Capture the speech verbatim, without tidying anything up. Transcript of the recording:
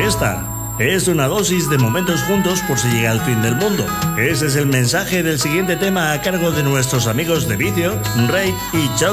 esta es una dosis de momentos juntos por si llega el fin del mundo. Ese es el mensaje del siguiente tema a cargo de nuestros amigos de Vicio, Rey y Chao.